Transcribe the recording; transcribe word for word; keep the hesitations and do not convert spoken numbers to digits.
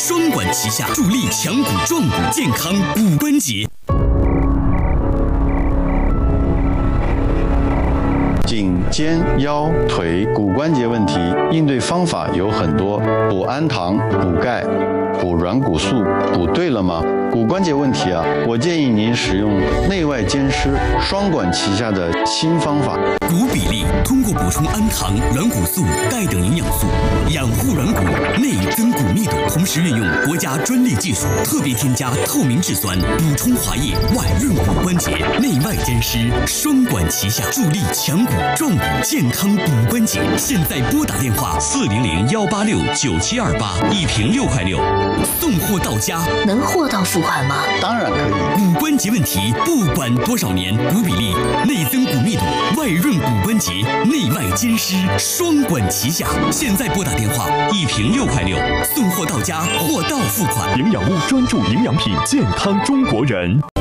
双管齐下，助力强骨壮骨，健康骨关节。 颈、肩、腰、腿骨关节问题，应对方法有很多。补氨糖、补钙、补软骨素，补对了吗？骨关节问题啊，我建议您使用内外兼施、双管齐下的新方法。 骨比例通过补充氨糖、软骨素、钙等营养素，养护软骨，内增骨密度，同时运用国家专利技术，特别添加透明质酸，补充滑液，外润骨关节，内外兼施，双管齐下，助力强骨壮骨，健康骨关节。现在拨打电话四零零幺八六九七二八，一瓶六块六，送货到家。 能货到付款吗？ 当然可以。 骨关节问题，不管多少年，骨比例、内增骨密度、外润骨关节，内外兼施，双管齐下。现在拨打电话，一瓶六块六，送货到家，货到付款。 营养物专注营养品，健康中国人。